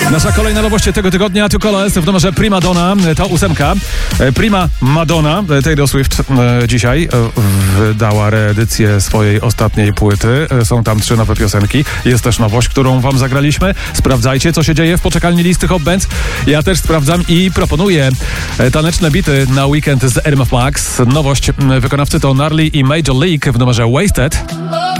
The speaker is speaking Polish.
Nasza kolejna nowość tego tygodnia to Coles w numerze Prima Donna, to 8. Prima Madonna, Taylor Swift dzisiaj wydała reedycję swojej ostatniej płyty. Są tam 3 nowe piosenki. Jest też nowość, którą wam zagraliśmy. Sprawdzajcie, co się dzieje w poczekalni listy Hot Bands. Ja też sprawdzam i proponuję taneczne bity na weekend z RMF Max. Nowość wykonawcy to Gnarly i Major League w numerze Wasted.